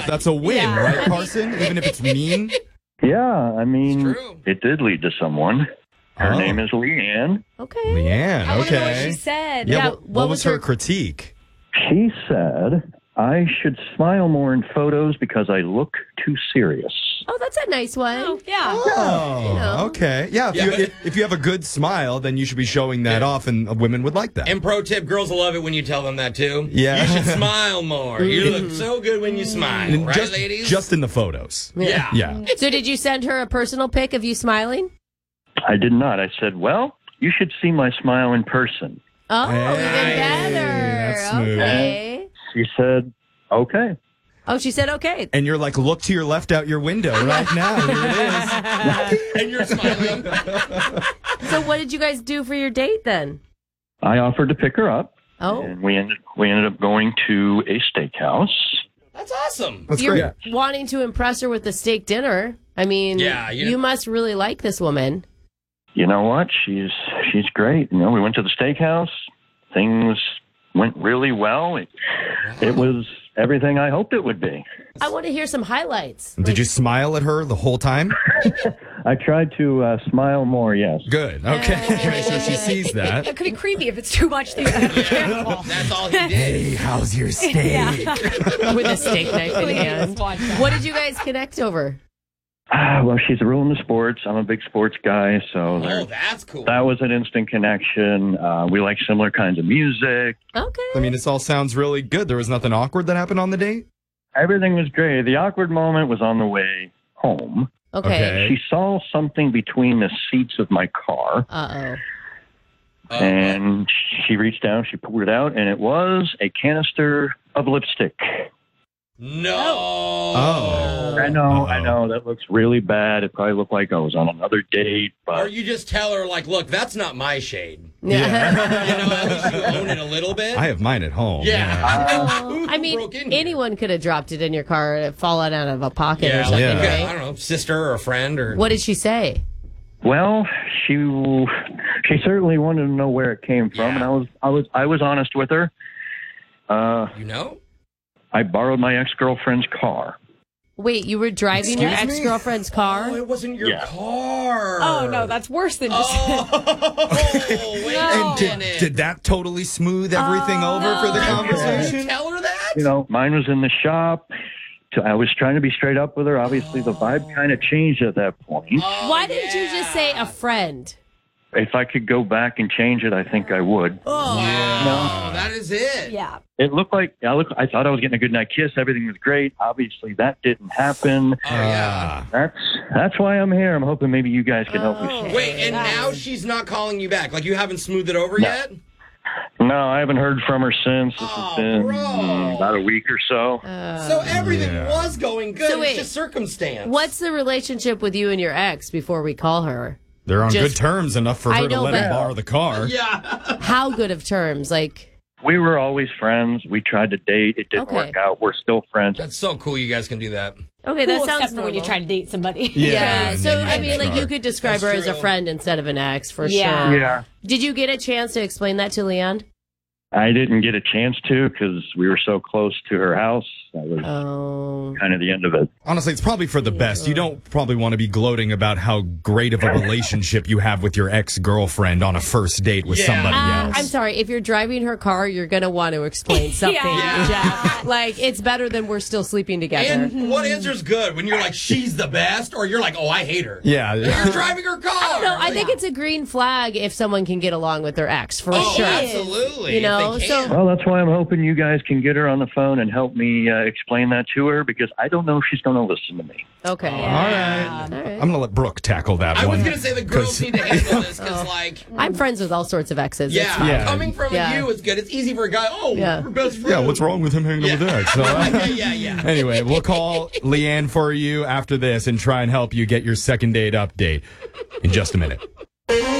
that's a win, right, Carson? Even if it's mean? Yeah, I mean, It's true. it did lead to someone. Her name is Leanne. Okay. Leanne, I wonder what okay. she said. Yeah, Yeah, what was her critique? She said I should smile more in photos because I look too serious. Oh, that's a nice one. Oh, yeah. Oh, You know. okay. Yeah, if you have a good smile, then you should be showing that off, and women would like that. And pro tip, girls will love it when you tell them that, too. Yeah. You should smile more. You look so good when you smile. And Right, ladies? Just in the photos. Yeah. Yeah. So did you send her a personal pic of you smiling? I did not. I said, well, you should see my smile in person. Oh, Hey, even better. that's smooth. Okay. She said, okay. Oh, she said okay. And you're like, look to your left out your window right now. Here it is. And you're smiling. So what did you guys do for your date then? I offered to pick her up, Oh, and we ended up going to a steakhouse. That's awesome. That's you're great. wanting to impress her with the steak dinner. I mean, Yeah, you must really like this woman. You know what? She's great. You know, we went to the steakhouse. Things went really well. It was everything I hoped it would be. I want to hear some highlights. Did you smile at her the whole time? I tried to smile more, yes. Good. Okay. Make sure she sees that. It could be creepy if it's too much. You have to be careful. That's all he did. Hey, how's your steak? With a steak knife in Please hand. watch that. What did you guys connect over? Well, she's real into sports. I'm a big sports guy, so Oh, that's cool. that was an instant connection. We like similar kinds of music. Okay. I mean, this all sounds really good. There was nothing awkward that happened on the date? Everything was great. The awkward moment was on the way home. Okay. She saw something between the seats of my car, Uh-oh. and she reached down, she pulled it out, and it was a canister of lipstick. No. Oh. I know, Uh-oh. I know. That looks really bad. It probably looked like I was on another date, Or but you just tell her, like, look, that's not my shade. Yeah. You know, at least you own it a little bit. I have mine at home. Yeah. Who I mean, broke in here? anyone could have dropped it in your car and fallen out of a pocket Yeah, or something, Yeah. like, I right? don't know, sister or a friend or. What did she say? well, she certainly wanted to know where it came from, Yeah. and I was honest with her. You know? I borrowed my ex-girlfriend's car. Wait, you were driving your Excuse me? ex-girlfriend's car? Oh, it wasn't your Yeah. car. Oh, no, that's worse than just... Oh, wait No. a Did, minute. did that totally smooth everything over for the Did you conversation? tell her that? You know, mine was in the shop. So I was trying to be straight up with her. Obviously, the vibe kind of changed at that point. Oh, Why didn't you just say a friend? If I could go back and change it, I think I would. Oh, wow. That is it. Yeah. It looked like I thought I was getting a good night kiss. Everything was great. Obviously, that didn't happen. Oh, yeah. That's why I'm here. I'm hoping maybe you guys can help me. Oh. Wait, and now she's not calling you back? Like, you haven't smoothed it over No. yet? No, I haven't heard from her since. This Oh, has been bro. about a week or so. So everything Yeah. was going good. So it's wait, just circumstance. What's the relationship with you and your ex before we call her? They're on Just- good terms enough for I her to know, let him but- borrow the car. Yeah. How good of terms? Like, We were always friends. We tried to date. It didn't Okay. work out. We're still friends. That's so cool you guys can do that. okay, that Cool, sounds except for when you normal. try to date somebody. Yeah, and so then I mean, like, you sure. could describe That's her as a true. friend instead of an ex, for Yeah. sure. Yeah. Did you get a chance to explain that to Leanne? I didn't get a chance to because we were so close to her house. That was Oh. kind of the end of it. Honestly, it's probably for the best. You don't probably want to be gloating about how great of a relationship you have with your ex-girlfriend on a first date with Yeah. somebody else. I'm sorry. If you're driving her car, you're going to want to explain something. Yeah. Jeff. Like, it's better than we're still sleeping together. And what answer's good? When you're like, she's the best? Or you're like, oh, I hate her. Yeah. You're driving her car. no, I think it's a green flag if someone can get along with their ex, for Oh, sure. absolutely. You know, If they so- can. Well, that's why I'm hoping you guys can get her on the phone and help me explain that to her because I don't know if she's going to listen to me. Okay. All right. All right. I'm going to let Brooke tackle that I one. was going to say the girls 'Cause- need to handle this because, like, I'm friends with all sorts of exes. It's yeah, fine. Yeah. coming from Yeah. you is good. It's easy for a guy. Oh, Yeah. we're best friends. Yeah, what's wrong with him hanging out with X? So, yeah. anyway, we'll call Leanne for you after this and try and help you get your second date update in just a minute.